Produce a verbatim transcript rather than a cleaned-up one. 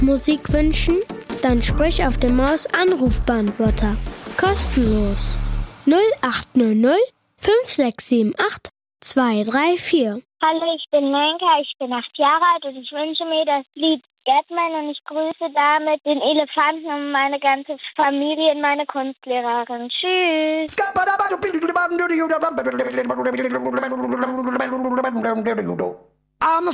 Musik wünschen? Dann sprich auf dem Maus-Anrufbeantworter. Kostenlos. null acht null null fünf sechs sieben acht zwei drei vier. Hallo, ich bin Lenka, ich bin acht Jahre alt und ich wünsche mir das Lied Gatman und ich grüße damit den Elefanten und meine ganze Familie und meine Kunstlehrerin. Tschüss. I'm